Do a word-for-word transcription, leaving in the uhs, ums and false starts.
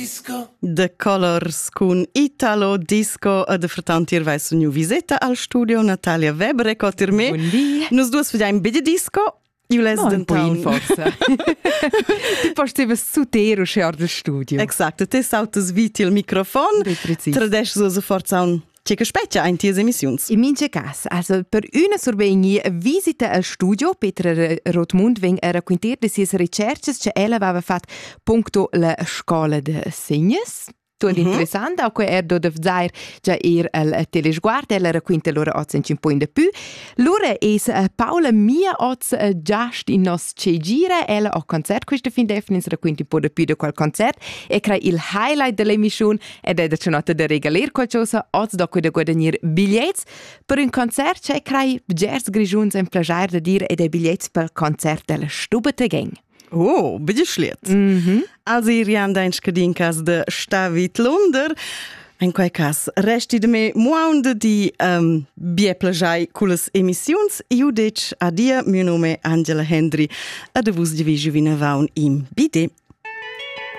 disco. The Colors con Italo Disco e de frattant ir vais new visita al studio Natalia Weber e cotir me. Buondì. Nus duas fagiamo un bit disco. Io les No, un po' in dentown. forza. Tu postevi sutero scior del studio. Exact, te sautas viti il microfon. Be precis. Tradesch so so forza un Ceca speccia in ties emissiuns. In mince cas, also per una sorvegni visita al studio, Petra Rotmund veng a racquinter de sies recherches che ella aveva fat puncto la scola de segnes. Tutto mm-hmm. interessante, anche er do de zair già er al telesguardo, ella racquinta loro oz in cinque de più. Loro es uh, Paola Mia oz uh, giast in nos ce gira, ella ha concert questa fin definiz racquinta un po' de più de quel concert e crea il highlight dell'emissione ed è da cenota de regaler qualcosa, oz do de guadagnare biglietti per un concert, cioè crea gers grigiuns en plagiar de dire ed è biglietti per concert della Stubete Gang. Oh, bitte schliet. Mhm. Also ir jan dein scadincas de Stavit Lunder. In quel cas resti de me muaunde di um, bie plagiai culas emissiuns. Io dec a dia, mio nome Angela Hendry, a de vus divisi vina vaun im bide.